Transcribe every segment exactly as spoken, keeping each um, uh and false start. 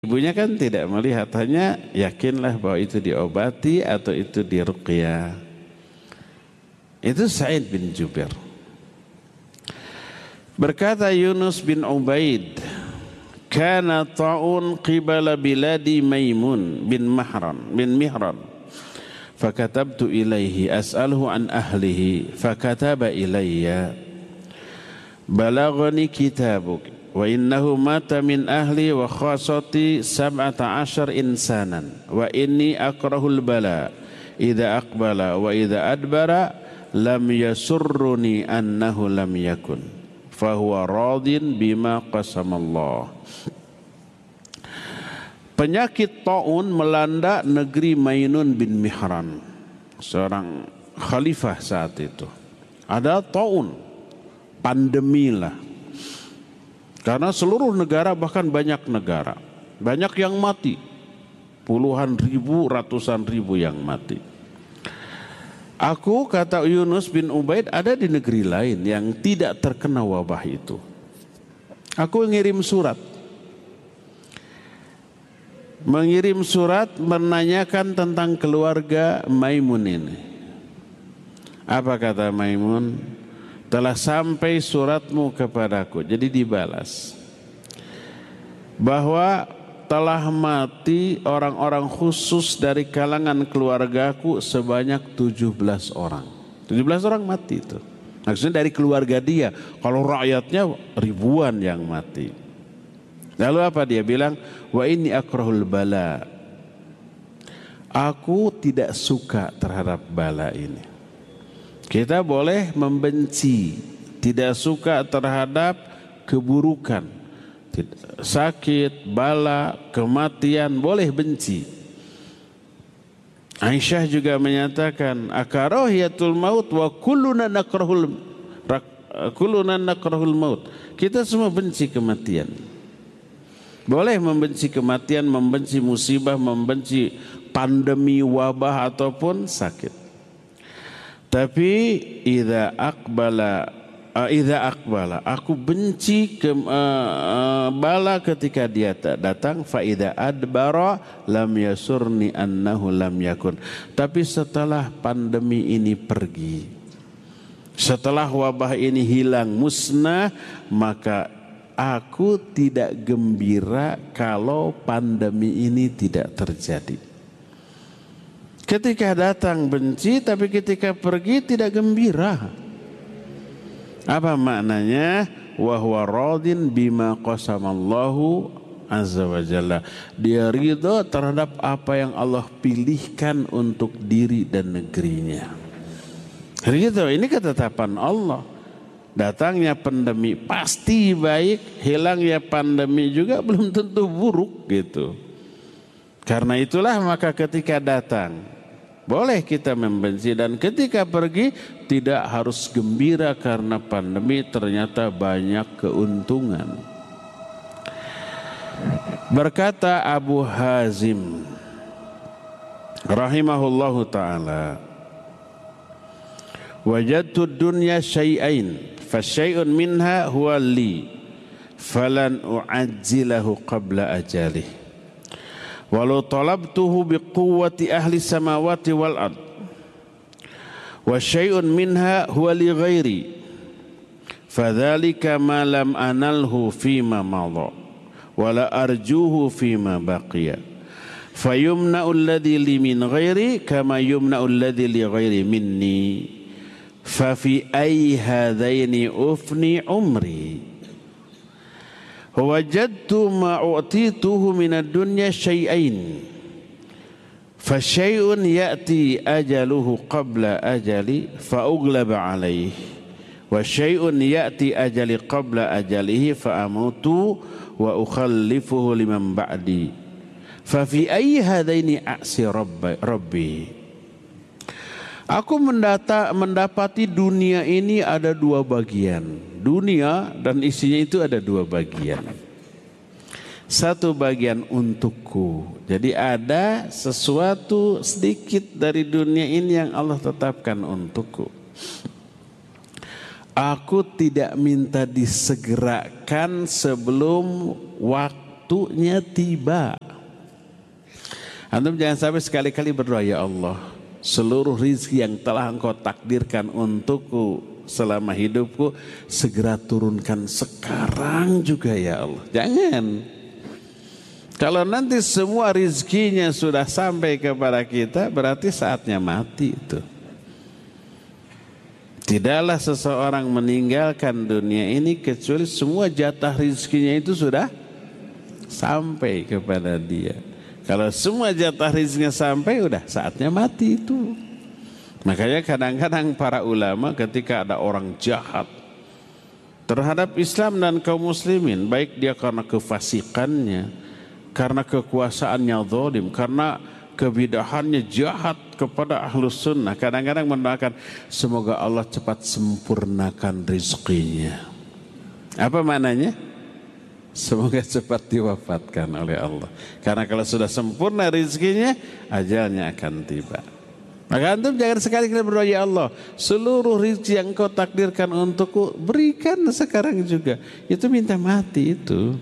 Ibunya kan tidak melihat, hanya yakinlah bahwa itu diobati atau itu diruqyah. Itu Sa'id bin Jubair. Berkata Yunus bin Ubaid, kana ta'un qibala biladi Maimun bin Mahran bin Mihran. Fakatabtu ilaihi as'aluhu an ahlihi fakataba ilayya balaghani kitabuk wa innahu mata min ahli wa khasati sab'ata ashar insanan wa inni akrahul bala idza aqbala wa idza adbara lam yasurruni annahu lam yakun fahuwa radin bima qasamallah. Penyakit taun melanda negeri Mainun bin Mihran, seorang khalifah saat itu. Ada taun, pandemi lah. Karena seluruh negara, bahkan banyak negara, banyak yang mati, puluhan ribu, ratusan ribu yang mati. Aku, kata Yunus bin Ubaid, ada di negeri lain yang tidak terkena wabah itu. Aku ngirim surat, mengirim surat menanyakan tentang keluarga Maimun ini. Apa kata Maimun? Telah sampai suratmu kepadaku. Jadi dibalas bahwa telah mati orang-orang khusus dari kalangan keluargaku sebanyak tujuh belas orang. tujuh belas orang mati itu. Maksudnya dari keluarga dia. Kalau rakyatnya ribuan yang mati. Lalu apa dia bilang? Wa inni akrahul bala. Aku tidak suka terhadap bala ini. Kita boleh membenci, tidak suka terhadap keburukan, sakit, bala, kematian, boleh benci. Aisyah juga menyatakan, akarahiyatul maut wa kulluna nakrahul kulluna nakrahul maut. Kita semua benci kematian. Boleh membenci kematian, membenci musibah, membenci pandemi, wabah ataupun sakit. Tapi idza aqbala uh, idza aqbala aku benci ke, uh, uh, bala ketika dia datang, fa idza adbara lam yasurni annahu lam yakun. Tapi setelah pandemi ini pergi, setelah wabah ini hilang, musnah, maka aku tidak gembira kalau pandemi ini tidak terjadi. Ketika datang benci, tapi ketika pergi tidak gembira. Apa maknanya? Wa huwa radin bima qasamallahu azza wa jalla. Dia ridha terhadap apa yang Allah pilihkan untuk diri dan negerinya. Ridha, ini ketetapan Allah. Datangnya pandemi pasti baik, hilangnya pandemi juga belum tentu buruk gitu. Karena itulah maka ketika datang boleh kita membenci, dan ketika pergi tidak harus gembira karena pandemi ternyata banyak keuntungan. Berkata Abu Hazim rahimahullahu ta'ala, wajadtu dunya syai'ain fasyai'un minha huwa li falan u'ajjilahu qabla ajalih walau talabtuhu biquwwati ahli samawati wal ard wa syai'un minha huwa li ghairi fadzalika ma lam analhu fima madha wala arjuhu fima baqiya fayumna'u alladhi li min ghairi kama yumna'u alladhi li ghairi minni fa fi ayyi hadaini ufni umri wajadtu ma u'tituhu minad dunya syai'ain fa syai'un ya'ti ajaluhu qabla ajali fa uglaba alaihi wa syai'un ya'ti ajali qabla ajalihi fa amutu wa ukhallifuhu liman ba'di fa fi ayyi hadaini a'si rabbi. Aku mendata, mendapati dunia ini ada dua bagian. Dunia dan isinya itu ada dua bagian. Satu bagian untukku. Jadi ada sesuatu sedikit dari dunia ini yang Allah tetapkan untukku. Aku tidak minta disegerakan sebelum waktu waktunya tiba. Antum jangan sampai sekali-kali berdoa, ya Allah, seluruh rizki yang telah Engkau takdirkan untukku selama hidupku segera turunkan sekarang juga ya Allah. Jangan. Kalau nanti semua rizkinya sudah sampai kepada kita, berarti saatnya mati itu. Tidaklah seseorang meninggalkan dunia ini kecuali semua jatah rizkinya itu sudah sampai kepada dia. Kalau semua jatah rizkinya sampai, udah saatnya mati itu. Makanya kadang-kadang para ulama ketika ada orang jahat terhadap Islam dan kaum muslimin, baik dia karena kefasikannya, karena kekuasaannya zalim, karena kebidahannya jahat kepada ahlus sunnah, kadang-kadang mendoakan semoga Allah cepat sempurnakan rizkinya. Apa maknanya? Semoga cepat diwafatkan oleh Allah. Karena kalau sudah sempurna rizkinya, ajalnya akan tiba. Maka antum jangan sekali-kali berdoa, ya Allah, seluruh rizki yang Kau takdirkan untukku berikan sekarang juga. Itu minta mati itu.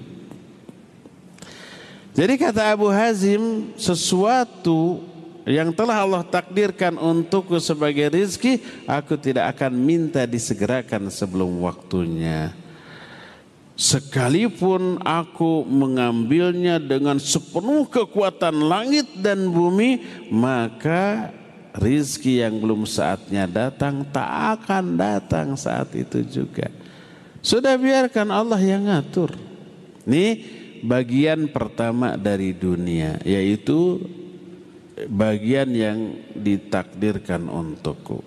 Jadi kata Abu Hazim, sesuatu yang telah Allah takdirkan untukku sebagai rizki, aku tidak akan minta disegerakan sebelum waktunya. Sekalipun aku mengambilnya dengan sepenuh kekuatan langit dan bumi, maka rizki yang belum saatnya datang tak akan datang saat itu juga. Sudah biarkan Allah yang ngatur. Ini bagian pertama dari dunia, yaitu bagian yang ditakdirkan untukku.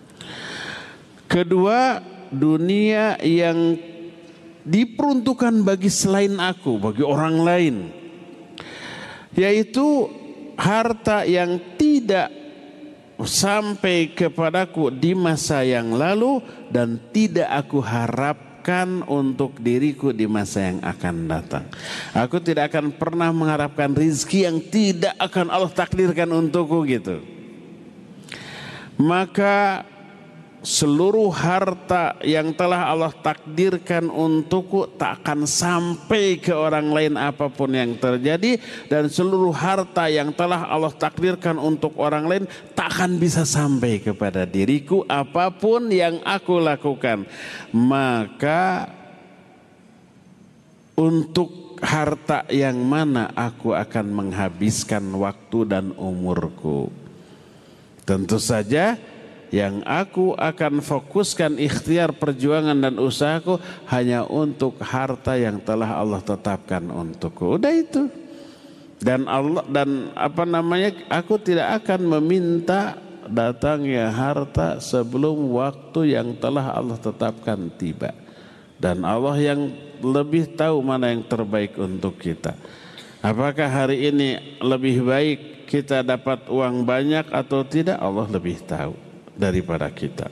Kedua, dunia yang diperuntukkan bagi selain aku, bagi orang lain, yaitu harta yang tidak sampai kepadaku di masa yang lalu dan tidak aku harapkan untuk diriku di masa yang akan datang. Aku tidak akan pernah mengharapkan rizki yang tidak akan Allah takdirkan untukku gitu. Maka seluruh harta yang telah Allah takdirkan untukku tak akan sampai ke orang lain apapun yang terjadi, dan seluruh harta yang telah Allah takdirkan untuk orang lain tak akan bisa sampai kepada diriku apapun yang aku lakukan. Maka untuk harta yang mana aku akan menghabiskan waktu dan umurku? Tentu saja yang aku akan fokuskan ikhtiar perjuangan dan usahaku hanya untuk harta yang telah Allah tetapkan untukku. Udah itu. Dan Allah dan apa namanya, aku tidak akan meminta datangnya harta sebelum waktu yang telah Allah tetapkan tiba. Dan Allah yang lebih tahu mana yang terbaik untuk kita. Apakah hari ini lebih baik kita dapat uang banyak atau tidak? Allah lebih tahu daripada kita.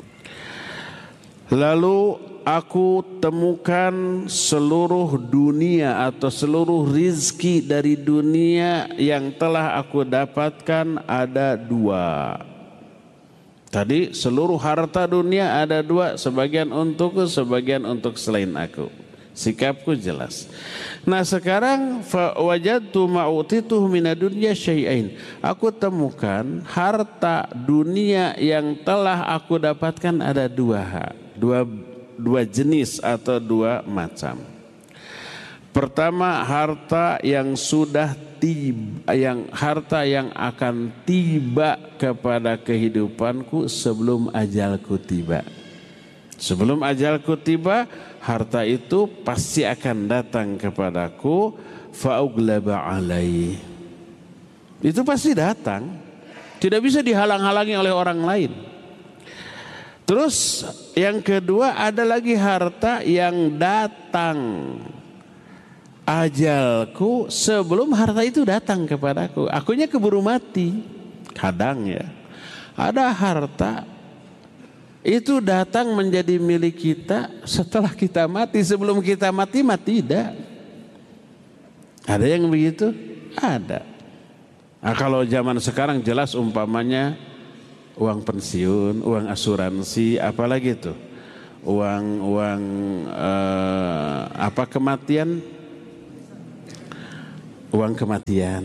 Lalu aku temukan seluruh dunia atau seluruh rizki dari dunia yang telah aku dapatkan ada dua. Tadi seluruh harta dunia ada dua, sebagian untukku, sebagian untuk selain aku. Sikapku jelas. Nah sekarang fa wajadtu ma'utituhu minad dunya syai'ain. Aku temukan harta dunia yang telah aku dapatkan ada dua, dua, dua jenis atau dua macam. Pertama, harta yang sudah tiba, yang harta yang akan tiba kepada kehidupanku sebelum ajalku tiba. Sebelum ajalku tiba, harta itu pasti akan datang kepadaku, fa'uglaba alaih. Itu pasti datang, tidak bisa dihalang-halangi oleh orang lain. Terus yang kedua, ada lagi harta yang datang ajalku sebelum harta itu datang kepadaku. Akunya keburu mati. Kadang ya, ada harta itu datang menjadi milik kita setelah kita mati. Sebelum kita mati, mati tidak. Ada yang begitu? Ada. Nah, kalau zaman sekarang jelas umpamanya uang pensiun, uang asuransi, apalagi itu, uang uang eh, apa kematian, Uang kematian.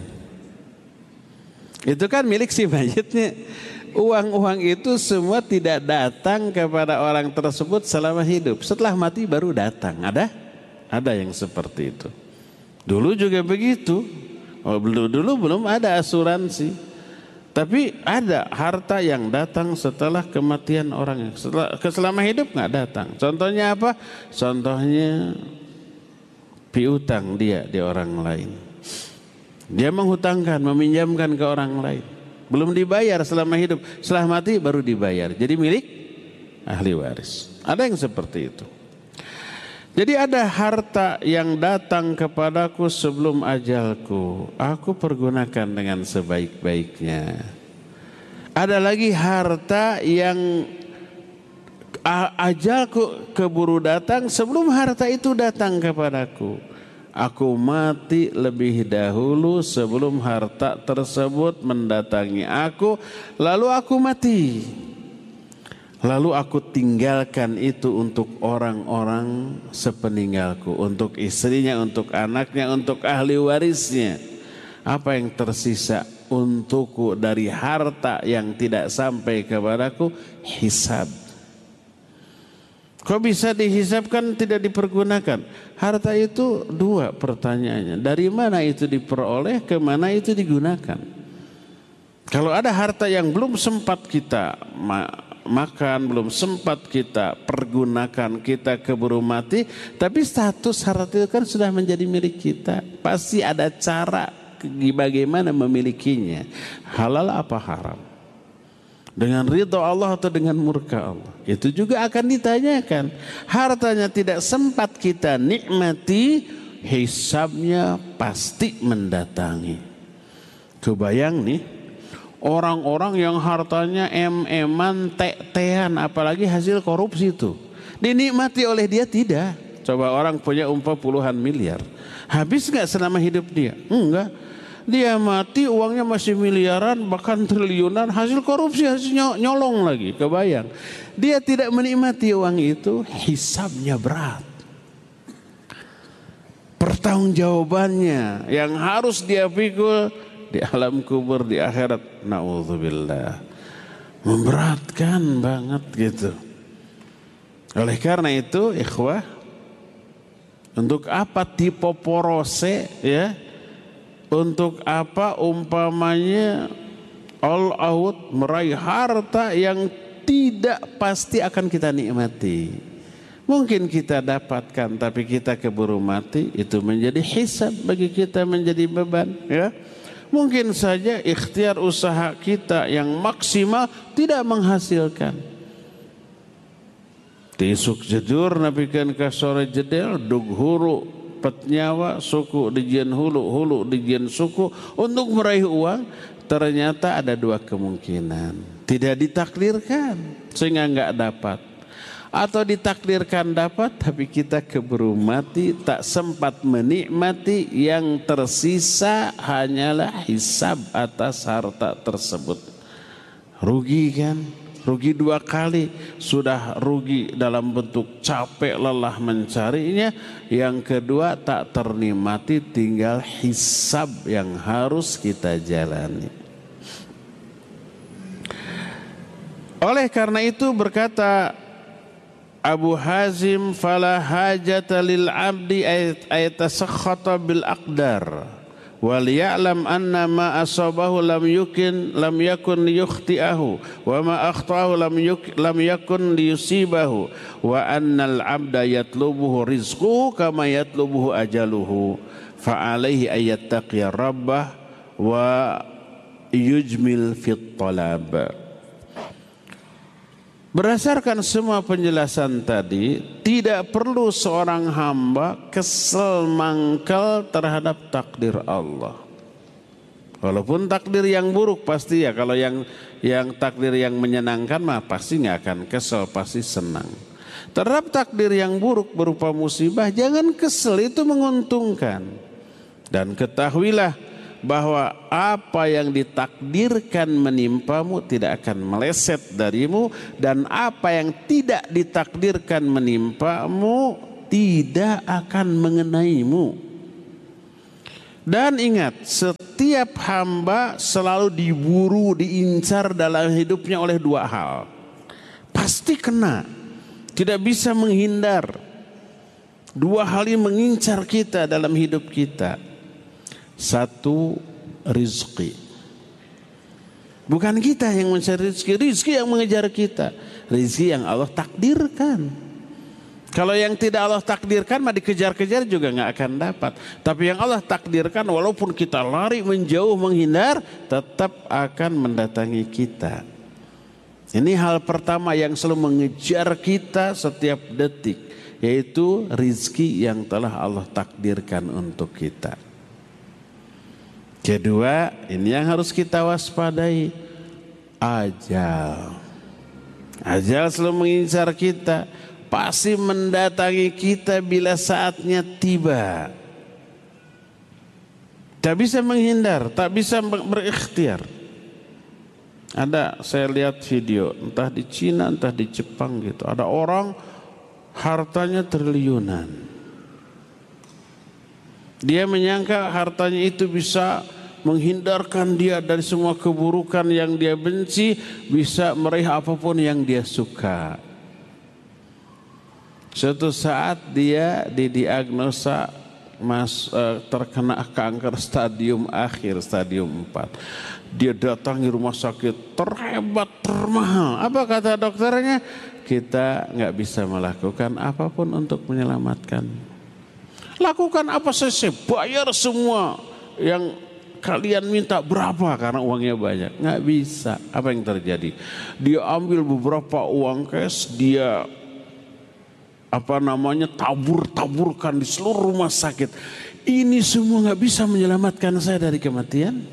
Itu kan milik si mayitnya. Uang-uang itu semua tidak datang kepada orang tersebut selama hidup. Setelah mati baru datang. Ada? Ada yang seperti itu. Dulu juga begitu. Oh, dulu, dulu belum ada asuransi. Tapi ada harta yang datang setelah kematian orang. Setelah, selama hidup nggak datang. Contohnya apa? Contohnya piutang dia di orang lain. Dia menghutangkan, meminjamkan ke orang lain. Belum dibayar selama hidup, setelah mati baru dibayar. Jadi milik ahli waris. Ada yang seperti itu. Jadi ada harta yang datang kepadaku sebelum ajalku, aku pergunakan dengan sebaik-baiknya. Ada lagi harta yang ajalku keburu datang sebelum harta itu datang kepadaku. Aku mati lebih dahulu sebelum harta tersebut mendatangi aku, lalu aku mati. Lalu aku tinggalkan itu untuk orang-orang sepeninggalku, untuk istrinya, untuk anaknya, untuk ahli warisnya. Apa yang tersisa untukku dari harta yang tidak sampai kepadaku? Hisab. Kok bisa dihisabkan tidak dipergunakan? Harta itu dua pertanyaannya. Dari mana itu diperoleh, ke mana itu digunakan? Kalau ada harta yang belum sempat kita ma makan, belum sempat kita pergunakan, kita keburu mati, tapi status harta itu kan sudah menjadi milik kita. Pasti ada cara bagaimana memilikinya. Halal apa haram? Dengan ridha Allah atau dengan murka Allah? Itu juga akan ditanyakan. Hartanya tidak sempat kita nikmati, hisabnya pasti mendatangi. Kebayang nih, orang-orang yang hartanya em-eman, te-tean, apalagi hasil korupsi itu, dinikmati oleh dia tidak. Coba orang punya umpah puluhan miliar, habis nggak selama hidup dia? Enggak. Dia mati uangnya masih miliaran, bahkan triliunan, hasil korupsi, hasil nyolong lagi. Kebayang, dia tidak menikmati uang itu, hisabnya berat. Pertanggungjawabannya yang harus dia pikul di alam kubur, di akhirat, naudzubillah, memberatkan banget gitu. Oleh karena itu, ikhwah, untuk apa tipe porose, ya? Untuk apa umpamanya all out meraih harta yang tidak pasti akan kita nikmati? Mungkin kita dapatkan tapi kita keburu mati, itu menjadi hisab bagi kita, menjadi beban, ya. Mungkin saja ikhtiar usaha kita yang maksimal tidak menghasilkan. Tisuk jedur napikan ka sore jedel dug huru petnyawa suku dijian hulu, hulu dijian suku untuk meraih uang. Ternyata ada dua kemungkinan. Tidak ditakdirkan sehingga nggak dapat, atau ditakdirkan dapat tapi kita keburu mati, tak sempat menikmati. Yang tersisa hanyalah hisab atas harta tersebut. Rugi kan? Rugi dua kali. Sudah rugi dalam bentuk capek lelah mencarinya. Yang kedua tak ternikmati, tinggal hisab yang harus kita jalani. Oleh karena itu berkata Abu Hazim, fala hajata lil abdi ayatasakhata bil aqdar wal ya'lam anna ma asabahu lam yukin lam yakun liyukhti'ahu wa ma akhta'ahu lam yuk lam yakun liyusibahu wa annal abda yatlubuhu rizquhu kama yatlubuhu ajaluhu fa alaihi ayattaqiya rabbah wa yujmil fit talab. Berdasarkan semua penjelasan tadi, tidak perlu seorang hamba kesel mangkal terhadap takdir Allah. Walaupun takdir yang buruk pasti ya, kalau yang yang takdir yang menyenangkan mah pasti nggak akan kesel, pasti senang. Terhadap takdir yang buruk berupa musibah, jangan kesel, itu menguntungkan. Dan ketahuilah bahwa apa yang ditakdirkan menimpamu tidak akan meleset darimu, dan apa yang tidak ditakdirkan menimpamu tidak akan mengenaimu. Dan ingat, setiap hamba selalu diburu, diincar dalam hidupnya oleh dua hal. Pasti kena, tidak bisa menghindar. Dua hal ini mengincar kita dalam hidup kita. Satu, rizki. Bukan kita yang mencari rizki, rizki yang mengejar kita. Rizki yang Allah takdirkan. Kalau yang tidak Allah takdirkan mah dikejar-kejar juga nggak akan dapat. Tapi yang Allah takdirkan walaupun kita lari menjauh menghindar tetap akan mendatangi kita. Ini hal pertama yang selalu mengejar kita setiap detik, yaitu rizki yang telah Allah takdirkan untuk kita. Kedua, ini yang harus kita waspadai, ajal. Ajal selalu mengincar kita, pasti mendatangi kita bila saatnya tiba. Tak bisa menghindar, tak bisa berikhtiar. Ada, saya lihat video, entah di Cina, entah di Jepang gitu. Ada orang hartanya triliunan. Dia menyangka hartanya itu bisa menghindarkan dia dari semua keburukan yang dia benci, bisa meraih apapun yang dia suka. Suatu saat dia didiagnosa mas, uh, terkena kanker stadium akhir, stadium empat. Dia datangi rumah sakit terhebat, termahal. Apa kata dokternya? Kita nggak bisa melakukan apapun untuk menyelamatkan. Lakukan apa saja, bayar semua yang kalian minta berapa karena uangnya banyak. Nggak bisa. Apa yang terjadi? Dia ambil beberapa uang cash, dia apa namanya tabur-taburkan di seluruh rumah sakit. Ini semua nggak bisa menyelamatkan saya dari kematian.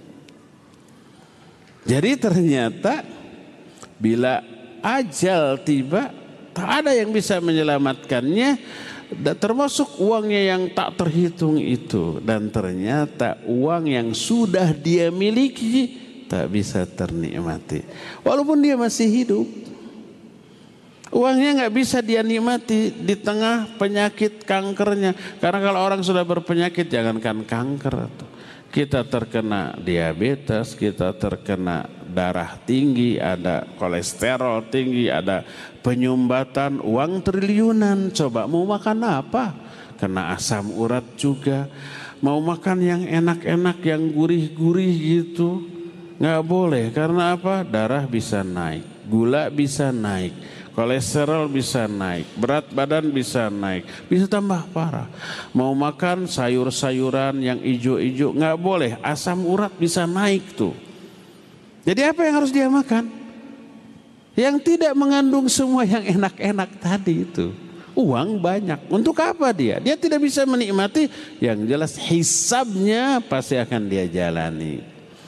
Jadi ternyata bila ajal tiba, tak ada yang bisa menyelamatkannya. Dan termasuk uangnya yang tak terhitung itu. Dan ternyata uang yang sudah dia miliki tak bisa ternikmati. Walaupun dia masih hidup. Uangnya nggak bisa dia nikmati di tengah penyakit kankernya. Karena kalau orang sudah berpenyakit, jangankan kanker. Kita terkena diabetes, kita terkena darah tinggi, ada kolesterol tinggi, ada penyumbatan, uang triliunan. Coba mau makan apa? Kena asam urat juga. Mau makan yang enak-enak, yang gurih-gurih gitu, nggak boleh. Karena apa? Darah bisa naik, gula bisa naik, kolesterol bisa naik, berat badan bisa naik, bisa tambah parah. Mau makan sayur-sayuran yang ijo-ijo nggak boleh, asam urat bisa naik tuh. Jadi apa yang harus dia makan? Yang tidak mengandung semua yang enak-enak tadi itu. Uang banyak. Untuk apa dia? Dia tidak bisa menikmati. Yang jelas hisabnya pasti akan dia jalani.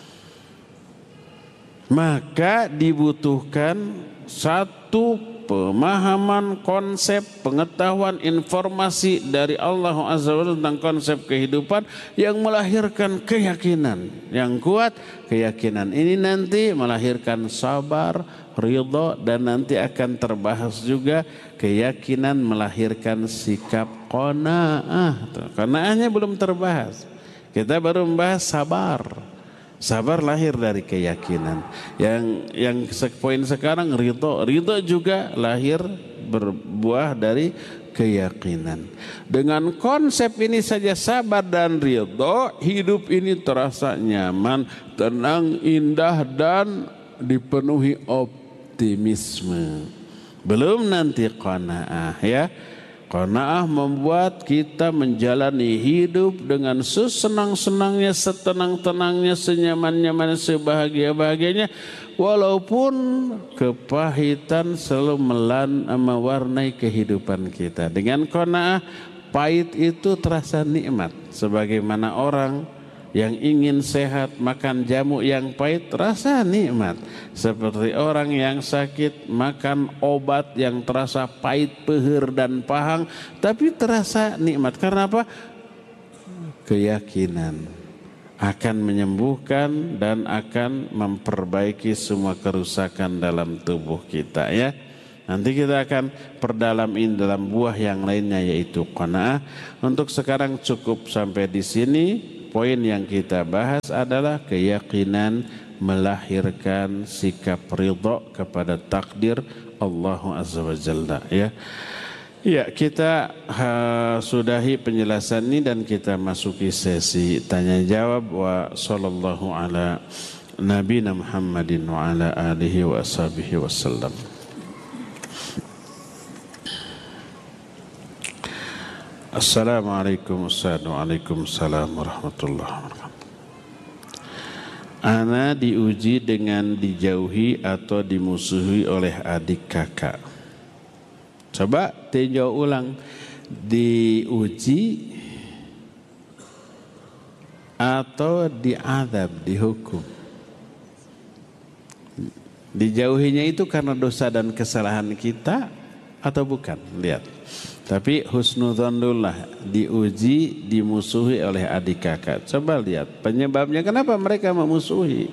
Maka dibutuhkan satu pemahaman, konsep, pengetahuan, informasi dari Allah Azza wa Jalla tentang konsep kehidupan yang melahirkan keyakinan yang kuat. Keyakinan ini nanti melahirkan sabar, ridha, dan nanti akan terbahas juga keyakinan melahirkan sikap qanaah. Qanaahnya belum terbahas. Kita baru membahas sabar. Sabar lahir dari keyakinan. Yang yang poin sekarang ridho. Ridho juga lahir berbuah dari keyakinan. Dengan konsep ini saja, sabar dan ridho, hidup ini terasa nyaman, tenang, indah, dan dipenuhi optimisme. Belum nanti qanaah ya. Qanaah membuat kita menjalani hidup dengan sesenang-senangnya, setenang-tenangnya, senyaman-nyamannya, sebahagia-bahagianya. Walaupun kepahitan selalu melan, mewarnai kehidupan kita. Dengan qanaah, pahit itu terasa nikmat. Sebagaimana orang yang ingin sehat makan jamu yang pahit terasa nikmat. Seperti orang yang sakit makan obat yang terasa pahit, pehir dan pahang, tapi terasa nikmat. Karena apa? Keyakinan akan menyembuhkan dan akan memperbaiki semua kerusakan dalam tubuh kita ya. Nanti kita akan perdalam ini dalam buah yang lainnya, yaitu qanaah. Untuk sekarang cukup sampai di sini. poin yang kita bahas adalah keyakinan melahirkan sikap ridha kepada takdir Allah Azza wa Jalla, ya. Ya, kita uh, sudahi penjelasan ini dan kita masuki sesi tanya jawab. Wa sallallahu ala nabiyina Muhammadin wa ala alihi wa ashabihi wasallam. Assalamualaikum Waalaikumsalam warahmatullahi wabarakatuh. Ana diuji dengan dijauhi atau dimusuhi oleh adik kakak. Coba tinjau ulang, diuji atau diazab, dihukum. Dijauhinya itu karena dosa dan kesalahan kita atau bukan? Lihat. Tapi husnudzonullah, diuji, dimusuhi oleh adik kakak. Coba lihat penyebabnya, kenapa mereka memusuhi?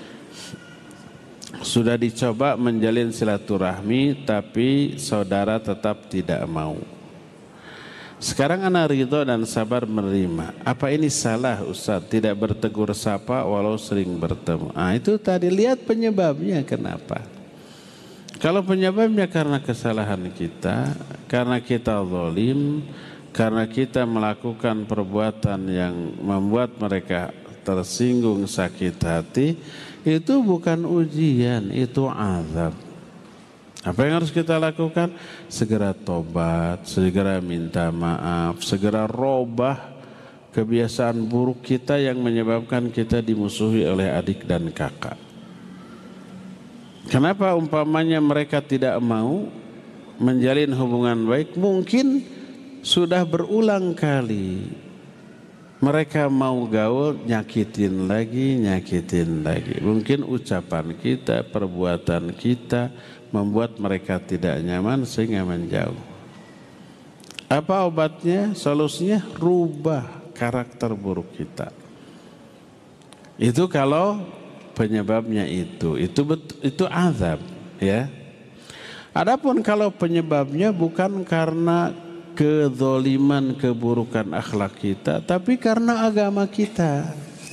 Sudah dicoba menjalin silaturahmi, tapi saudara tetap tidak mau. Sekarang ana ridho dan sabar menerima. Apa ini salah Ustaz? Tidak bertegur sapa walau sering bertemu. Ah, itu tadi, lihat penyebabnya kenapa. Kalau penyebabnya karena kesalahan kita, karena kita zalim, karena kita melakukan perbuatan yang membuat mereka tersinggung, sakit hati, itu bukan ujian, itu azab. Apa yang harus kita lakukan? Segera tobat, segera minta maaf, segera robah kebiasaan buruk kita yang menyebabkan kita dimusuhi oleh adik dan kakak. Kenapa umpamanya mereka tidak mau menjalin hubungan baik? Mungkin sudah berulang kali mereka mau gaul, nyakitin lagi, nyakitin lagi. Mungkin ucapan kita, perbuatan kita membuat mereka tidak nyaman sehingga menjauh. Apa obatnya? Solusinya rubah karakter buruk kita. Itu kalau penyebabnya itu, itu betul, itu azab, ya. Adapun kalau penyebabnya bukan karena kezoliman, keburukan akhlak kita, tapi karena agama kita.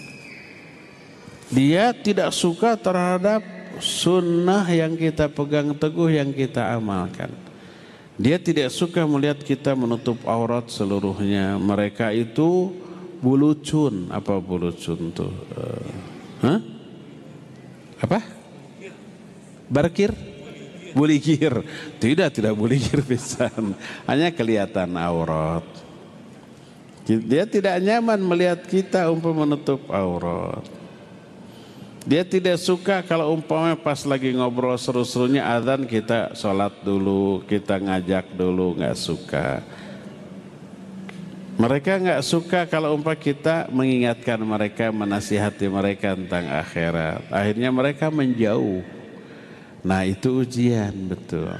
Dia tidak suka terhadap sunnah yang kita pegang teguh, yang kita amalkan. Dia tidak suka melihat kita menutup aurat seluruhnya. Mereka itu bulucun. Apa bulucun tuh? Uh, huh? Apa? Barkir? Bulikir. Tidak, tidak bulikir pisan. Hanya kelihatan aurat. Dia tidak nyaman melihat kita umpama menutup aurat. Dia tidak suka kalau umpamanya pas lagi ngobrol seru-serunya azan kita sholat dulu, kita ngajak dulu, nggak suka. Mereka nggak suka kalau umpah kita mengingatkan mereka, menasihati mereka tentang akhirat. Akhirnya mereka menjauh. Nah, itu ujian, betul.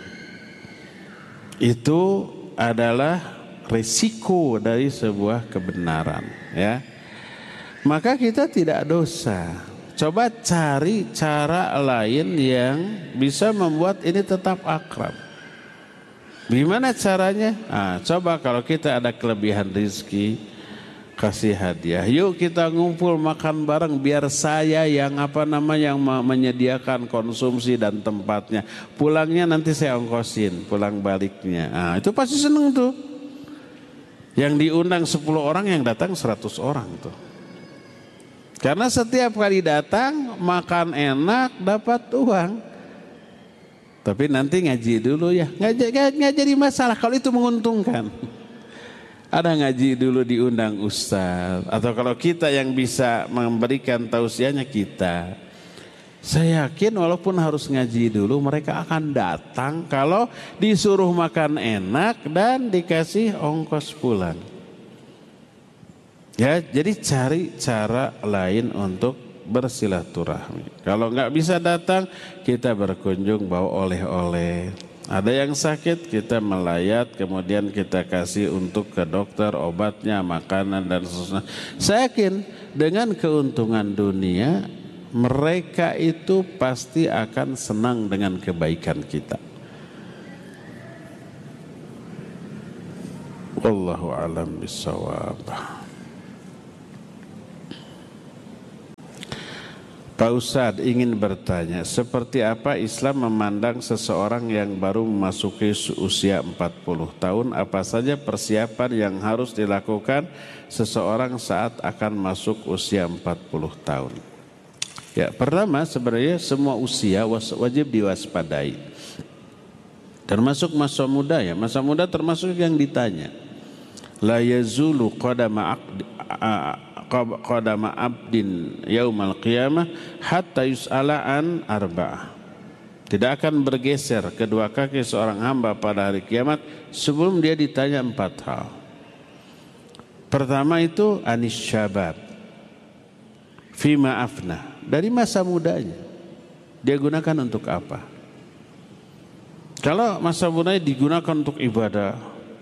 Itu adalah risiko dari sebuah kebenaran, ya. Maka kita tidak dosa. Coba cari cara lain yang bisa membuat ini tetap akrab. Gimana caranya? Nah, coba kalau kita ada kelebihan rezeki, kasih hadiah. Yuk kita ngumpul makan bareng, biar saya yang apa namanya yang menyediakan konsumsi dan tempatnya. Pulangnya nanti saya ongkosin, pulang baliknya. Nah, itu pasti seneng tuh. Yang diundang sepuluh orang, yang datang seratus orang tuh. Karena setiap kali datang makan enak, dapat uang. Tapi nanti ngaji dulu ya, nggak, nggak, nggak jadi masalah kalau itu menguntungkan. Ada ngaji dulu diundang ustaz, atau kalau kita yang bisa memberikan tausiahnya kita. Saya yakin walaupun harus ngaji dulu, mereka akan datang kalau disuruh makan enak dan dikasih ongkos pulang. Ya, jadi cari cara lain untuk bersilaturahmi. Kalau nggak bisa datang, kita berkunjung bawa oleh-oleh. Ada yang sakit, kita melayat, kemudian kita kasih untuk ke dokter, obatnya, makanan dan seterusnya. Saya yakin dengan keuntungan dunia, mereka itu pasti akan senang dengan kebaikan kita. Wallahu a'lam bishawab. Pak Ustadz ingin bertanya, seperti apa Islam memandang seseorang yang baru memasuki usia empat puluh tahun? Apa saja persiapan yang harus dilakukan seseorang saat akan masuk usia empat puluh tahun? Ya, pertama sebenarnya semua usia wajib diwaspadai. Termasuk masa muda ya, masa muda termasuk yang ditanya. La yazulu qadama aqdi qadama abdin yaumal qiyamah hatta yus'ala an arba'ah. Tidak akan bergeser kedua kaki seorang hamba pada hari kiamat sebelum dia ditanya empat hal. Pertama itu anis syabab, fima afna, dari masa mudanya dia gunakan untuk apa? Kalau masa mudanya digunakan untuk ibadah,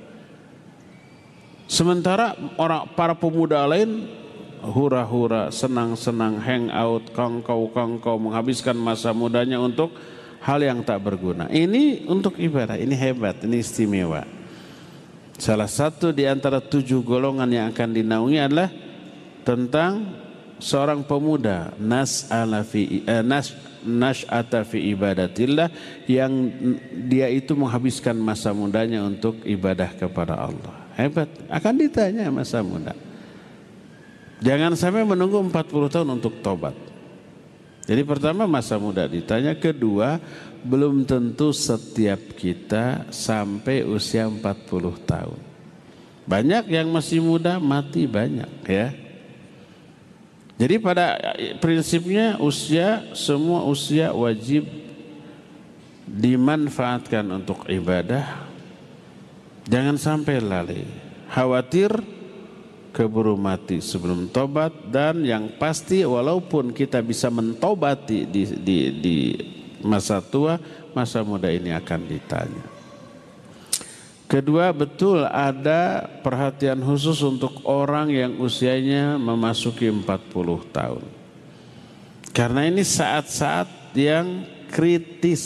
sementara orang para pemuda lain hura-hura, senang-senang, hangout, kongkow-kongkow, menghabiskan masa mudanya untuk hal yang tak berguna. Ini untuk ibadah, ini hebat, ini istimewa. Salah satu di antara tujuh golongan yang akan dinaungi adalah tentang seorang pemuda nas'ala fi eh, nas nas'ata fi ibadatillah, yang dia itu menghabiskan masa mudanya untuk ibadah kepada Allah. Hebat, akan ditanya masa muda. Jangan sampai menunggu empat puluh tahun untuk tobat. Jadi pertama masa muda ditanya, kedua belum tentu setiap kita sampai usia empat puluh tahun. Banyak yang masih muda mati banyak ya. Jadi pada prinsipnya usia, semua usia wajib dimanfaatkan untuk ibadah. Jangan sampai lalai, khawatir keburu mati sebelum tobat. Dan yang pasti walaupun kita bisa mentobati di, di, di masa tua, masa muda ini akan ditanya. Kedua, betul ada perhatian khusus untuk orang yang usianya memasuki empat puluh tahun. Karena ini saat-saat yang kritis.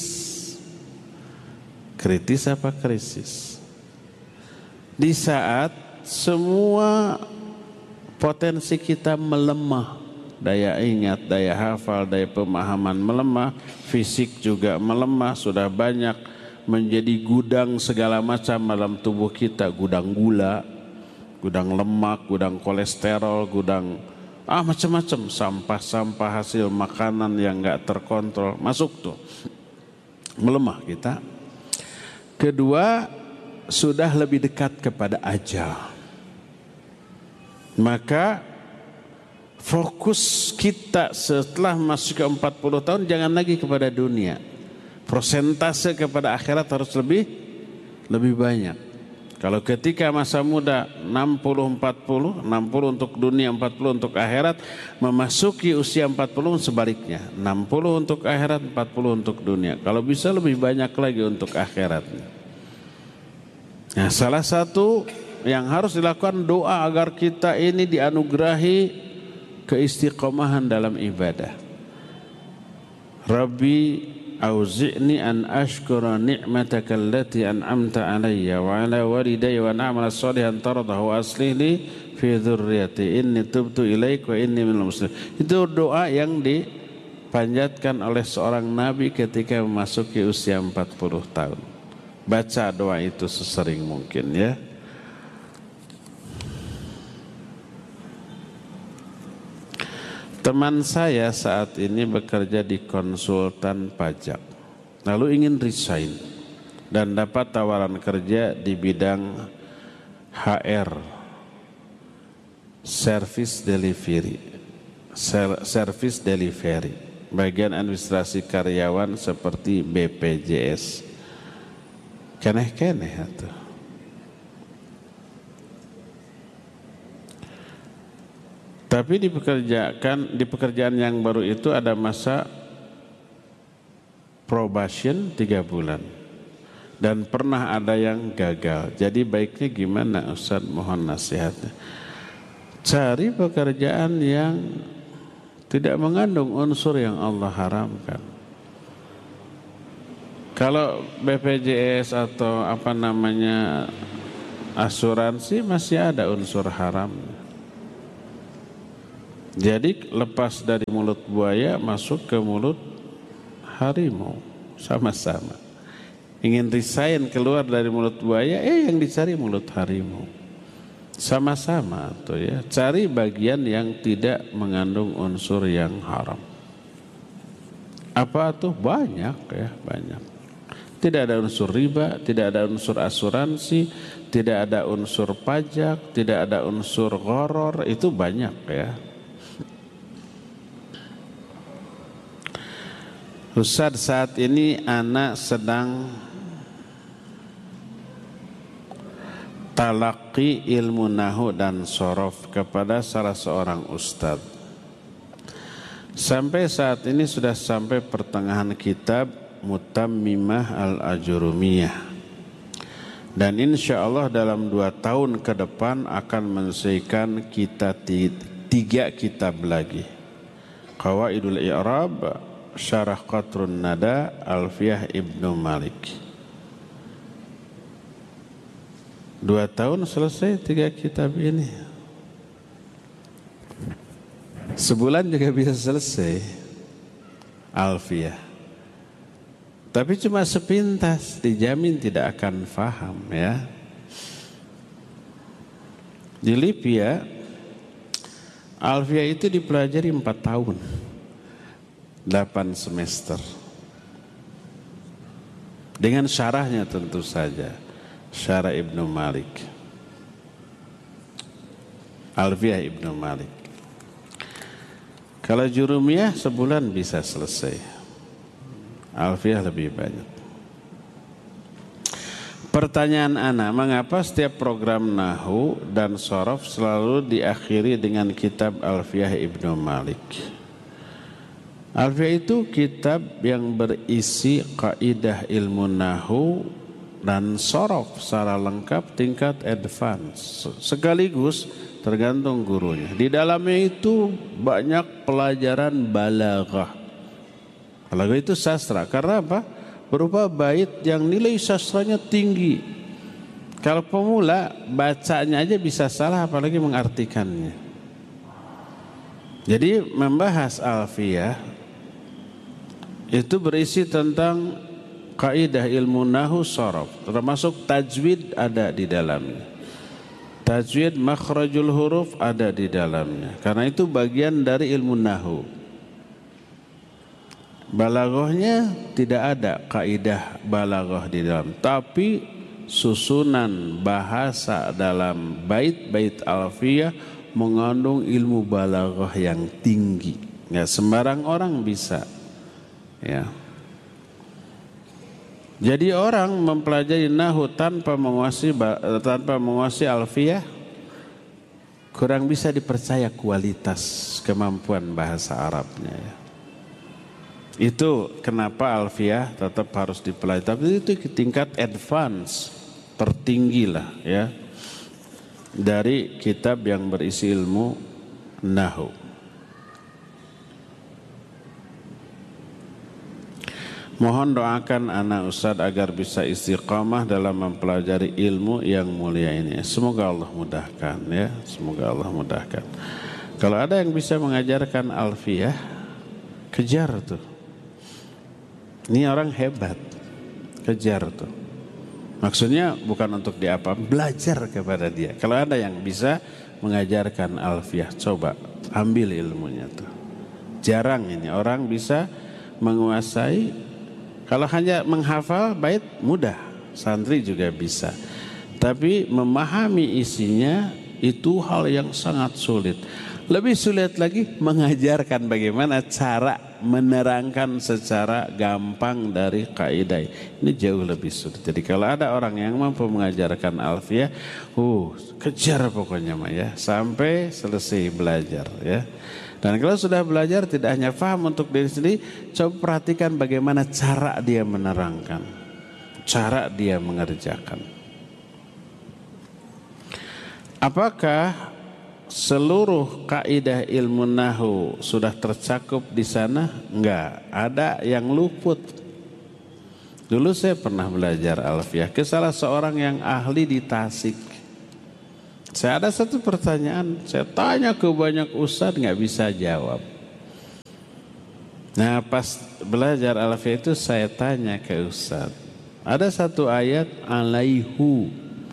Kritis apa krisis? Di saat semua potensi kita melemah, daya ingat, daya hafal, daya pemahaman melemah, fisik juga melemah, sudah banyak menjadi gudang segala macam dalam tubuh kita, gudang gula, gudang lemak, gudang kolesterol, gudang ah macam-macam, sampah-sampah hasil makanan yang enggak terkontrol masuk tuh, melemah kita. Kedua, sudah lebih dekat kepada ajal. Maka fokus kita setelah masuk ke empat puluh tahun jangan lagi kepada dunia. Persentase kepada akhirat harus lebih lebih banyak. Kalau ketika masa muda enam puluh empat puluh, enam puluh untuk dunia, empat puluh untuk akhirat, memasuki usia empat puluh sebaliknya, enam puluh untuk akhirat, empat puluh untuk dunia. Kalau bisa lebih banyak lagi untuk akhirat. Nah, salah satu yang harus dilakukan doa agar kita ini dianugerahi keistiqomahan dalam ibadah. Rabbi auzi'ni an ashkura ni'mataka allati an'amta alayya wa ala walidayya wa na'mala shalihan tardahu wa aslih li fi dzurriyyati inni tubtu ilaik wa inni minal muslimin. Itu doa yang dipanjatkan oleh seorang nabi ketika memasuki usia empat puluh tahun. Baca doa itu sesering mungkin ya. Teman saya saat ini bekerja di konsultan pajak, lalu ingin resign dan dapat tawaran kerja di bidang H R, service delivery, service delivery, bagian administrasi karyawan seperti B P J S. Keneh-keneh itu. Tapi dipekerjakan di pekerjaan yang baru itu ada masa probation tiga bulan dan pernah ada yang gagal. Jadi baiknya gimana Ustaz, mohon nasihatnya. Cari pekerjaan yang tidak mengandung unsur yang Allah haramkan. Kalau B P J S atau apa namanya asuransi masih ada unsur haramnya. Jadi lepas dari mulut buaya masuk ke mulut harimau, sama-sama. Ingin resign keluar dari mulut buaya, eh yang dicari mulut harimau. Sama-sama tuh ya, cari bagian yang tidak mengandung unsur yang haram. Apa tuh? Banyak ya, banyak. Tidak ada unsur riba, tidak ada unsur asuransi, tidak ada unsur pajak, tidak ada unsur gharar, itu banyak ya. Ustaz, saat ini anak sedang talaqi ilmu nahu dan sorof kepada salah seorang ustaz. Sampai saat ini sudah sampai pertengahan kitab Mutammimah Al-Ajurumiyah. Dan insya Allah dalam dua tahun ke depan akan menyelesaikan kita tiga kitab lagi. Qawaidul I'rab, Syarah Qatrun Nada, Alfiyah Ibnu Malik. Dua tahun selesai tiga kitab ini. Sebulan juga bisa selesai Alfiyah. Tapi cuma sepintas, dijamin tidak akan faham ya. Di Libya, Alfiyah itu dipelajari empat tahun. Delapan semester. Dengan syarahnya tentu saja. Syarah Ibnu Malik. Alfiyah Ibnu Malik. Kalau Jurumiyah sebulan bisa selesai. Alfiyah lebih banyak. Pertanyaan anak, mengapa setiap program Nahu dan Sorof selalu diakhiri dengan kitab Alfiyah Ibnu Malik? Alfiyah itu kitab yang berisi kaidah ilmu Nahu dan Sorof secara lengkap tingkat advance. Sekaligus tergantung gurunya. Di dalamnya itu banyak pelajaran balaghah. Balaghah itu sastra. Karena apa? Berupa bait yang nilai sastranya tinggi. Kalau pemula bacanya aja bisa salah, apalagi mengartikannya. Jadi membahas Alfiyah itu berisi tentang kaidah ilmu nahu sorof, termasuk tajwid ada di dalamnya. Tajwid makhrajul huruf ada di dalamnya. Karena itu bagian dari ilmu nahu. Balaghahnya tidak ada kaidah balaghah di dalam, tapi susunan bahasa dalam bait-bait Alfiyah mengandung ilmu balaghah yang tinggi. Nggak sembarang orang bisa. Ya. Jadi orang mempelajari nahu tanpa menguasai tanpa menguasai Alfiyah kurang bisa dipercaya kualitas kemampuan bahasa Arabnya ya. Itu kenapa Alfiyah tetap harus dipelajari, tapi itu tingkat advance tertinggi lah ya dari kitab yang berisi ilmu nahu. Mohon doakan anak Ustaz agar bisa istiqamah dalam mempelajari ilmu yang mulia ini. Semoga Allah mudahkan ya, semoga Allah mudahkan. Kalau ada yang bisa mengajarkan Alfiyah, kejar tuh. Ini orang hebat, kejar tuh. Maksudnya bukan untuk diapa, belajar kepada dia. Kalau ada yang bisa mengajarkan Alfiyah, coba ambil ilmunya tuh. Jarang ini orang bisa menguasai. Kalau hanya menghafal bait mudah, santri juga bisa. Tapi memahami isinya itu hal yang sangat sulit. Lebih sulit lagi mengajarkan bagaimana cara menerangkan secara gampang dari kaidah. Ini jauh lebih sulit. Jadi kalau ada orang yang mampu mengajarkan Alfiyah, uh, kejar pokoknya mah ya, sampai selesai belajar ya. Dan kalau sudah belajar tidak hanya paham untuk diri sendiri, coba perhatikan bagaimana cara dia menerangkan, cara dia mengerjakan. Apakah seluruh kaidah ilmu nahu sudah tercakup di sana? Enggak, ada yang luput. Dulu saya pernah belajar Alfiyah ke salah seorang yang ahli di Tasik. Saya ada satu pertanyaan, saya tanya ke banyak ustadz nggak bisa jawab. Nah pas belajar alfiah itu saya tanya ke ustadz, ada satu ayat alaihu.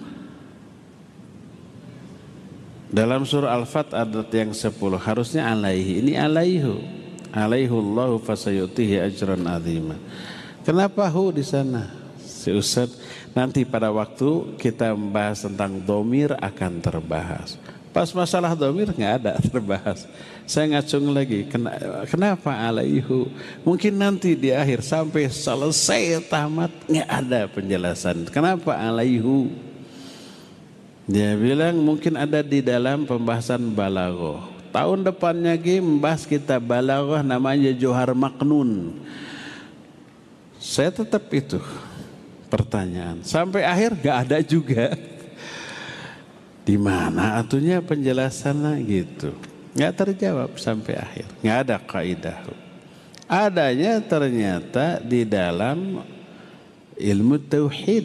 Dalam surah Al-Fat ayat yang sepuluh harusnya alaihi, ini alaihu. Alaihullahu fasayutihi ajran azima. Kenapa hu di sana? Si ustadz, nanti pada waktu kita membahas tentang domir akan terbahas. Pas masalah domir nggak ada terbahas. Saya ngacung lagi, kenapa alaihu? Mungkin nanti di akhir sampai selesai tamat nggak ada penjelasan. Kenapa alaihu? Dia bilang mungkin ada di dalam pembahasan balaghah. Tahun depannya lagi membahas kita balaghah namanya Johar Maknun. Saya tetap itu pertanyaan. Sampai akhir gak ada juga. Di mana atunya penjelasannya gitu. Gak terjawab sampai akhir. Gak ada kaidah. Adanya ternyata di dalam ilmu tauhid.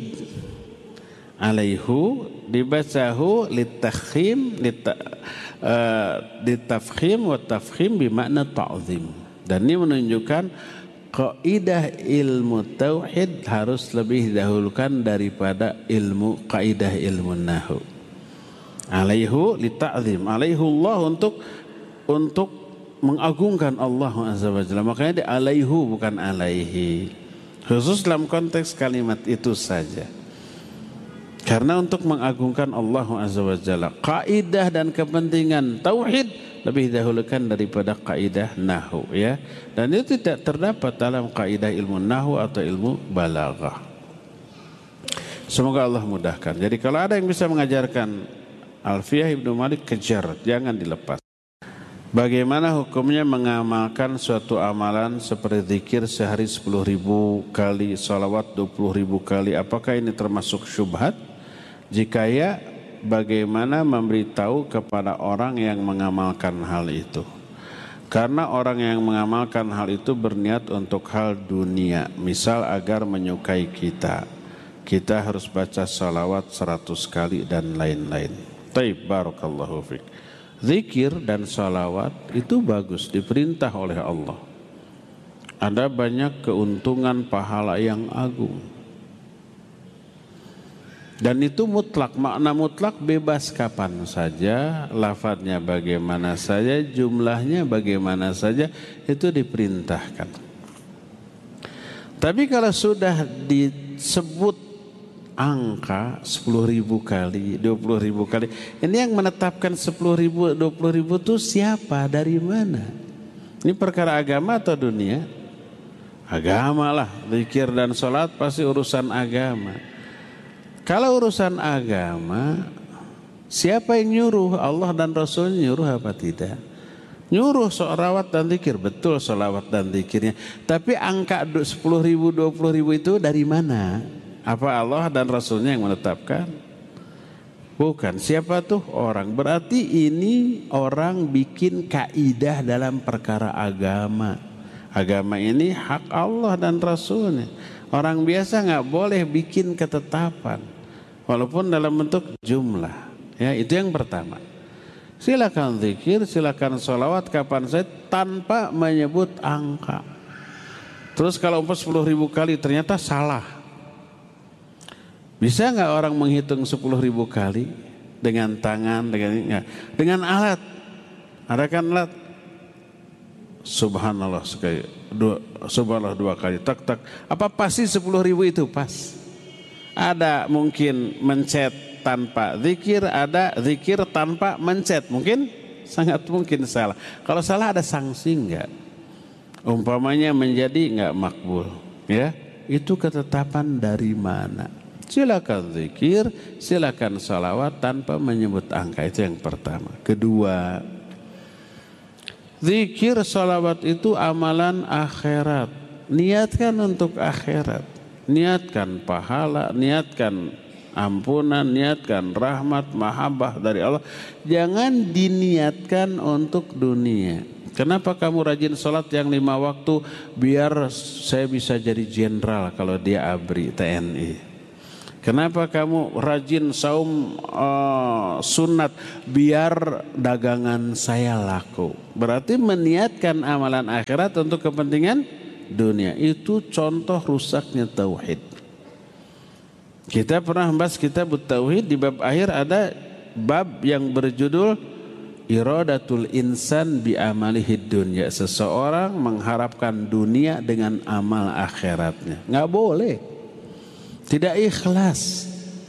Alaihu dibacahu litafkhim litafkhim wa tafkhim bimakna ta'zim. Dan ini menunjukkan kaidah ilmu tauhid harus lebih didahulukan daripada ilmu kaidah ilmu nahwu. Alaihu lita'zim, alaihu Allah untuk untuk mengagungkan Allah azza wajalla. Makanya di alaihu bukan alaihi. Khusus dalam konteks kalimat itu saja. Karena untuk mengagungkan Allah azza wajalla, kaidah dan kepentingan tauhid lebih didahulukan daripada kaidah nahwu ya. Dan itu tidak terdapat dalam kaidah ilmu nahwu atau ilmu balaghah. Semoga Allah mudahkan. Jadi kalau ada yang bisa mengajarkan Alfiah Ibnu Malik, kejar, jangan dilepas. Bagaimana hukumnya mengamalkan suatu amalan seperti zikir sehari sepuluh ribu kali, salawat dua puluh ribu kali? Apakah ini termasuk syubhat? Jika ya, bagaimana memberitahu kepada orang yang mengamalkan hal itu? Karena orang yang mengamalkan hal itu berniat untuk hal dunia, misal agar menyukai kita. Kita harus baca salawat seratus kali dan lain-lain. Taib, barakallahu fiik. Zikir dan salawat itu bagus, diperintah oleh Allah. Ada banyak keuntungan pahala yang agung. Dan itu mutlak, makna mutlak bebas kapan saja, lafadznya bagaimana saja, jumlahnya bagaimana saja, itu diperintahkan. Tapi kalau sudah disebut angka sepuluh ribu kali, dua puluh ribu kali, ini yang menetapkan sepuluh ribu, dua puluh ribu itu siapa, dari mana? Ini perkara agama atau dunia? Agama lah, zikir dan sholat pasti urusan agama. Kalau urusan agama, siapa yang nyuruh? Allah dan Rasul nyuruh apa tidak? Nyuruh sholawat dan zikir, betul sholawat dan zikirnya. Tapi angka sepuluh ribu, dua puluh ribu itu dari mana? Apa Allah dan Rasulnya yang menetapkan? Bukan. Siapa tuh orang? Berarti ini orang bikin kaidah dalam perkara agama. Agama ini hak Allah dan Rasulnya. Orang biasa nggak boleh bikin ketetapan, walaupun dalam bentuk jumlah. Ya, itu yang pertama. Silakan zikir, silakan sholawat kapan saja tanpa menyebut angka. Terus kalau umpah sepuluh ribu kali ternyata salah. Bisa nggak orang menghitung sepuluh ribu kali dengan tangan, dengan ya, dengan alat? Ada kan alat? Subhanallah sekali, dua, subhanallah dua kali, tak tak. Apa pasti sepuluh ribu itu pas? Ada mungkin mencet tanpa zikir, ada zikir tanpa mencet, mungkin sangat mungkin salah. Kalau salah ada sanksi enggak? Umpamanya menjadi enggak makbul, ya? Itu ketetapan dari mana? Silakan zikir, silakan salawat tanpa menyebut angka, itu yang pertama. Kedua, zikir salawat itu amalan akhirat. Niatkan untuk akhirat. Niatkan pahala, niatkan ampunan, niatkan rahmat, mahabbah dari Allah. Jangan diniatkan untuk dunia. Kenapa kamu rajin sholat yang lima waktu? Biar saya bisa jadi jenderal kalau dia abri T N I. Kenapa kamu rajin saum uh, sunat? Biar dagangan saya laku. Berarti meniatkan amalan akhirat untuk kepentingan dunia. Itu contoh rusaknya tauhid. Kita pernah membahas kitab tauhid, di bab akhir ada bab yang berjudul iradatul insan bi amalihi dunya. Seseorang mengharapkan dunia dengan amal akhiratnya. Nggak boleh. Tidak ikhlas.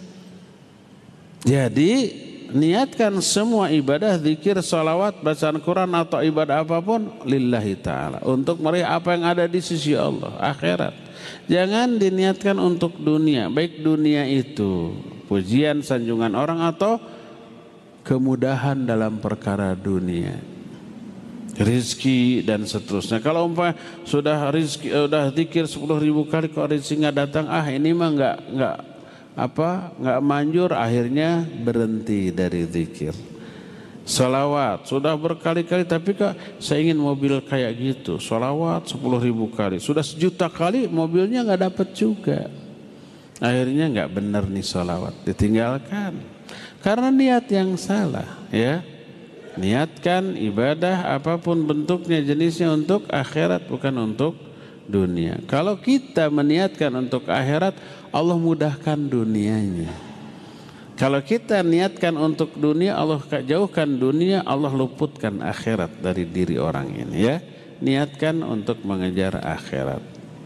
Jadi niatkan semua ibadah, zikir, salawat, bacaan Quran atau ibadah apapun lillahi ta'ala, untuk meraih apa yang ada di sisi Allah, akhirat. Jangan diniatkan untuk dunia, baik dunia itu pujian, sanjungan orang atau kemudahan dalam perkara dunia, rizki dan seterusnya. Kalau umpah sudah rizki, sudah zikir sepuluh ribu kali kok rizki nggak datang, ah ini mah nggak nggak apa nggak manjur, akhirnya berhenti dari zikir. Salawat sudah berkali-kali, tapi kok saya ingin mobil kayak gitu, salawat sepuluh ribu kali, sudah sejuta kali mobilnya nggak dapat juga, akhirnya nggak benar nih salawat, ditinggalkan karena niat yang salah ya. Niatkan ibadah apapun bentuknya, jenisnya, untuk akhirat, bukan untuk dunia. Kalau kita meniatkan untuk akhirat, Allah mudahkan dunianya. Kalau kita niatkan untuk dunia, Allah jauhkan dunia, Allah luputkan akhirat dari diri orang ini ya. Niatkan untuk mengejar akhirat.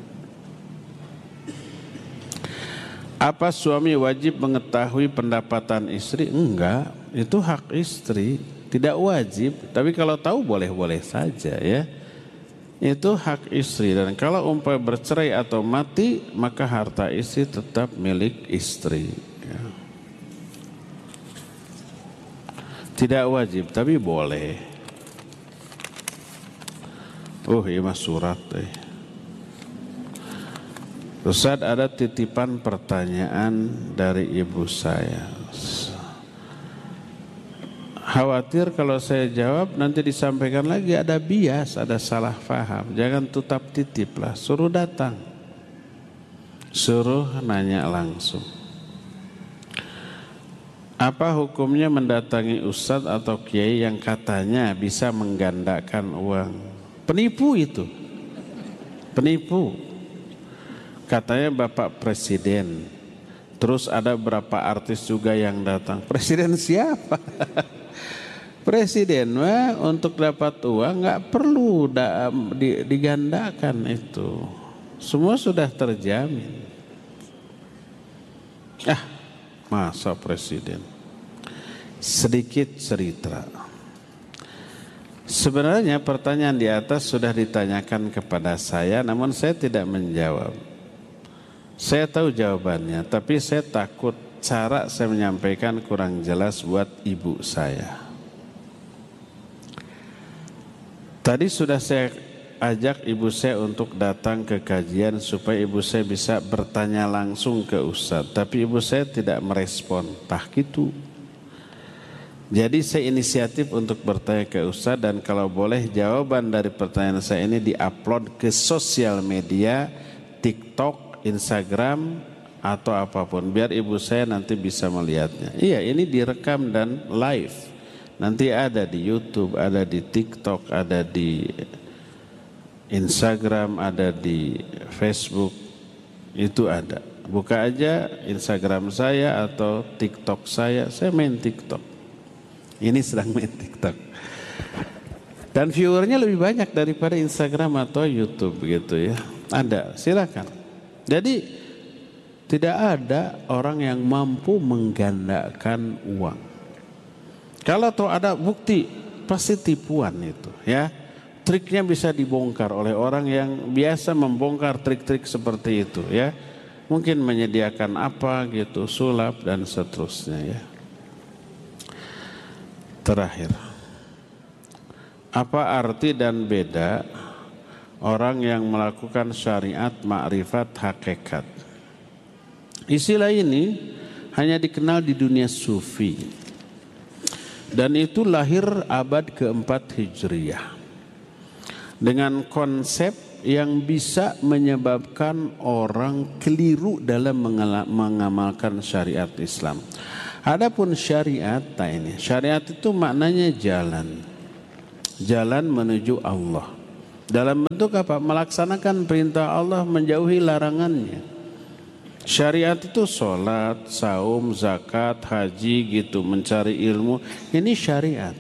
Apa suami wajib mengetahui pendapatan istri? Enggak, itu hak istri. Tidak wajib, tapi kalau tahu boleh-boleh saja ya. Itu hak istri, dan kalau umpamanya bercerai atau mati, maka harta istri tetap milik istri ya. Tidak wajib, tapi boleh. Oh iya mas surat eh. Ustaz, ada titipan pertanyaan dari ibu saya. Khawatir kalau saya jawab nanti disampaikan lagi ada bias, ada salah paham. Jangan tutap titip lah, suruh datang, suruh nanya langsung. Apa hukumnya mendatangi ustadz atau kiai yang katanya bisa menggandakan uang? Penipu itu, penipu. Katanya Bapak Presiden, terus ada berapa artis juga yang datang. Presiden siapa? Presiden mah untuk dapat uang nggak perlu da, di, digandakan itu, semua sudah terjamin. Ah, masa presiden? Sedikit cerita. Sebenarnya pertanyaan di atas sudah ditanyakan kepada saya, namun saya tidak menjawab. Saya tahu jawabannya, tapi saya takut cara saya menyampaikan kurang jelas buat ibu saya. Tadi sudah saya ajak ibu saya untuk datang ke kajian supaya ibu saya bisa bertanya langsung ke ustadz, tapi ibu saya tidak merespon. Tah gitu. Jadi saya inisiatif untuk bertanya ke ustadz, dan kalau boleh jawaban dari pertanyaan saya ini diupload ke sosial media, TikTok, Instagram atau apapun, biar ibu saya nanti bisa melihatnya. Iya, ini direkam dan live. Nanti ada di YouTube, ada di TikTok, ada di Instagram, ada di Facebook, itu ada. Buka aja Instagram saya atau TikTok saya, saya main TikTok. Ini sedang main TikTok. Dan viewernya lebih banyak daripada Instagram atau YouTube gitu ya. Ada, silakan. Jadi tidak ada orang yang mampu menggandakan uang. Kalau tuh ada bukti, pasti tipuan itu ya. Triknya bisa dibongkar oleh orang yang biasa membongkar trik-trik seperti itu ya. Mungkin menyediakan apa gitu, sulap dan seterusnya ya. Terakhir, apa arti dan beda orang yang melakukan syariat ma'rifat hakikat? Istilah ini hanya dikenal di dunia sufi. Dan itu lahir abad keempat Hijriyah. dengan konsep yang bisa menyebabkan orang keliru dalam mengamalkan syariat Islam. Adapun syariat, nah ini syariat itu maknanya jalan, jalan menuju Allah. Dalam bentuk apa? Melaksanakan perintah Allah, menjauhi larangannya. Syariat itu sholat, saum, zakat, haji gitu, mencari ilmu. Ini syariat.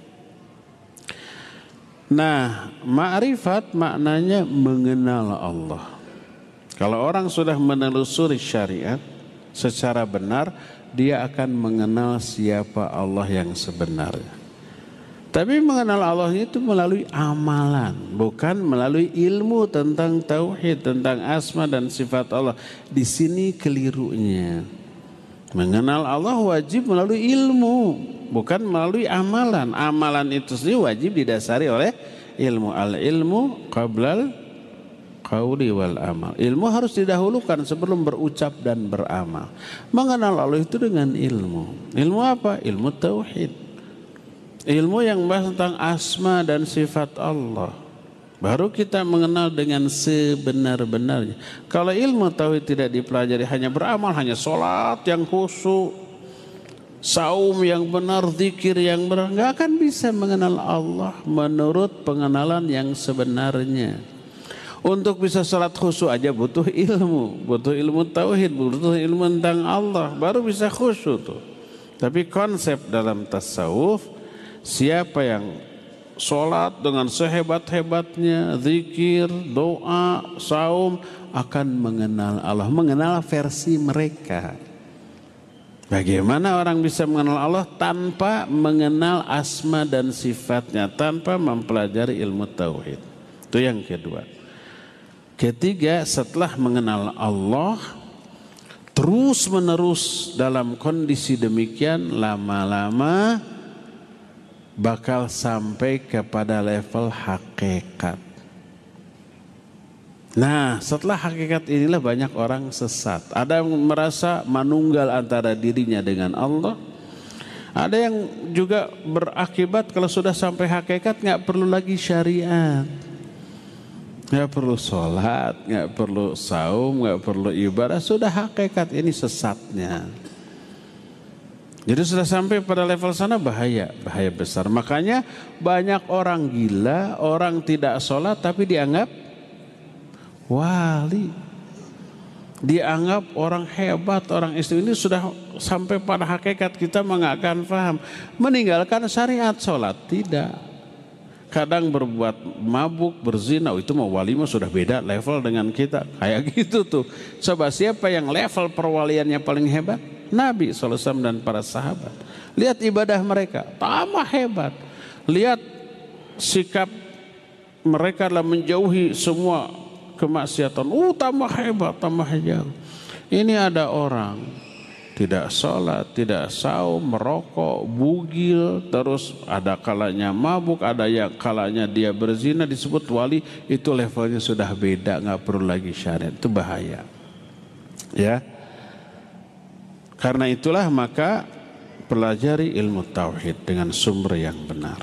Nah, ma'rifat maknanya mengenal Allah. Kalau orang sudah menelusuri syariat secara benar, dia akan mengenal siapa Allah yang sebenarnya. Tapi mengenal Allah itu melalui amalan, bukan melalui ilmu tentang tauhid, tentang asma dan sifat Allah. Di sini kelirunya. Mengenal Allah wajib melalui ilmu, bukan melalui amalan. Amalan itu sendiri wajib didasari oleh ilmu. Al-ilmu qablal qauli wal amal. Ilmu harus didahulukan sebelum berucap dan beramal. Mengenal Allah itu dengan ilmu. Ilmu apa? Ilmu tauhid. Ilmu yang membahas tentang asma dan sifat Allah. Baru kita mengenal dengan sebenar-benarnya. Kalau ilmu tauhid tidak dipelajari, hanya beramal, hanya sholat yang khusyuk, saum yang benar, zikir yang benar, nggak akan bisa mengenal Allah menurut pengenalan yang sebenarnya. Untuk bisa sholat khusyuk aja butuh ilmu, butuh ilmu tauhid, butuh ilmu tentang Allah, baru bisa khusyuk tuh. Tapi konsep dalam tasawuf, siapa yang sholat dengan sehebat-hebatnya, zikir, doa, saum, akan mengenal Allah, mengenal versi mereka. Bagaimana orang bisa mengenal Allah tanpa mengenal asma dan sifatnya, tanpa mempelajari ilmu tauhid? Itu yang kedua. Ketiga, setelah mengenal Allah, terus menerus dalam kondisi demikian, lama-lama bakal sampai kepada level hakikat. Nah, setelah hakikat inilah banyak orang sesat. Ada yang merasa manunggal antara dirinya dengan Allah. Ada yang juga berakibat kalau sudah sampai hakikat nggak perlu lagi syariat, nggak perlu sholat, nggak perlu saum, nggak perlu ibadah. Sudah hakikat, ini sesatnya. Jadi sudah sampai pada level sana, bahaya, bahaya besar. Makanya banyak orang gila, orang tidak sholat tapi dianggap wali, dianggap orang hebat, orang istimewa. Ini sudah sampai pada hakikat, kita nggak akan paham. Meninggalkan syariat, sholat tidak. Kadang berbuat mabuk, berzina, oh itu mau wali mah sudah beda level dengan kita. Kayak gitu tuh. Coba siapa yang level perwaliannya paling hebat? Nabi shallallahu alaihi wasallam dan para sahabat. Lihat ibadah mereka, tambah hebat. Lihat sikap mereka dalam menjauhi semua kemaksiatan. Oh, tambah hebat, tambah jauh. Ini ada orang tidak sholat, tidak saum, merokok, bugil, terus ada kalanya mabuk, ada yang kalanya dia berzina, disebut wali. Itu levelnya sudah beda, nggak perlu lagi syariat. Itu bahaya. Ya. Karena itulah maka pelajari ilmu tauhid dengan sumber yang benar.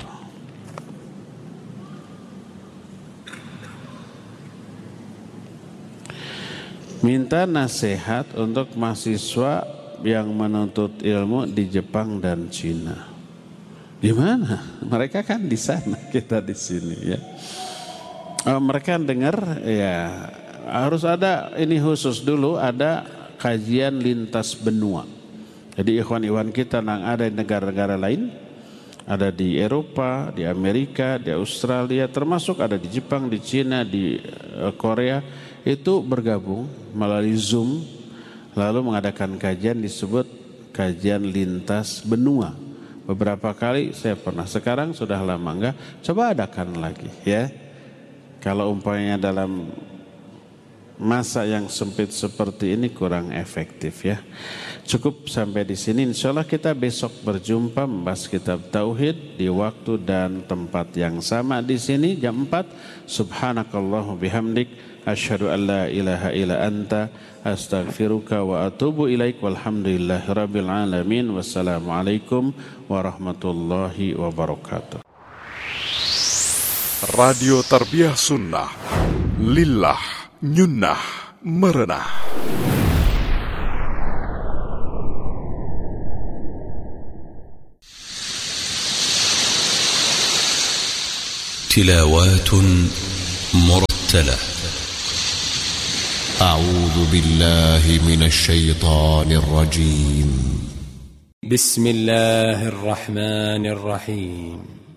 Minta nasihat untuk mahasiswa yang menuntut ilmu di Jepang dan Cina. Gimana? Mereka kan di sana, kita di sini ya. Oh, mereka dengar ya, harus ada ini khusus dulu, ada kajian lintas benua. Jadi ikhwan-ikhwan kita yang ada di negara-negara lain, ada di Eropa, di Amerika, di Australia, termasuk ada di Jepang, di Cina, di Korea, itu bergabung melalui Zoom, lalu mengadakan kajian disebut kajian lintas benua. Beberapa kali saya pernah, sekarang sudah lama enggak, coba adakan lagi ya. Kalau umpamanya dalam masa yang sempit seperti ini kurang efektif ya. Cukup sampai di sini. Insyaallah kita besok berjumpa membahas kitab tauhid di waktu dan tempat yang sama di sini jam empat. Subhanakallahumma bihamdik asyhadu an la ilaha illa anta astaghfiruka wa atubu ilaik walhamdulillahirabbil alamin. Wassalamualaikum warahmatullahi wabarakatuh. Radio Tarbiyah Sunnah, lillah, nyunnah, merenah. تلاوات مرتلة. أعوذ بالله من الشيطان الرجيم. بسم الله الرحمن الرحيم.